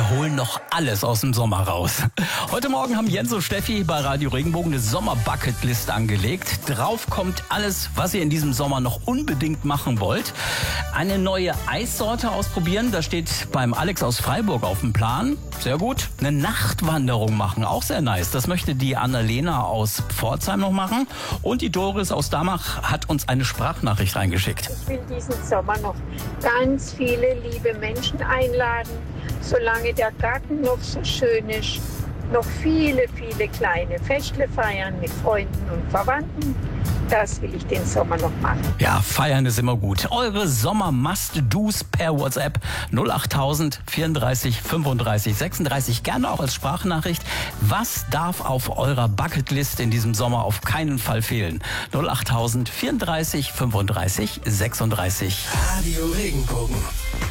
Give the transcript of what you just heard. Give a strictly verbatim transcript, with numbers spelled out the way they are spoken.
Wir holen noch alles aus dem Sommer raus. Heute Morgen haben Jens und Steffi bei Radio Regenbogen eine Sommer-Bucketlist angelegt. Drauf kommt alles, was ihr in diesem Sommer noch unbedingt machen wollt. Eine neue Eissorte ausprobieren, das steht beim Alex aus Freiburg auf dem Plan. Sehr gut. Eine Nachtwanderung machen, auch sehr nice. Das möchte die Annalena aus Pforzheim noch machen. Und die Doris aus Damach hat uns eine Sprachnachricht reingeschickt. Ich will diesen Sommer noch ganz viele liebe Menschen einladen, solange der Garten noch so schön ist, noch viele, viele kleine Festle feiern mit Freunden und Verwandten. Das will ich den Sommer noch machen. Ja, feiern ist immer gut. Eure Sommer-Must-Dos per WhatsApp null achttausend vierunddreißig fünfunddreißig sechsunddreißig. Gerne auch als Sprachnachricht. Was darf auf eurer Bucketlist in diesem Sommer auf keinen Fall fehlen? null achttausend vierunddreißig fünfunddreißig sechsunddreißig. Radio Regenbogen.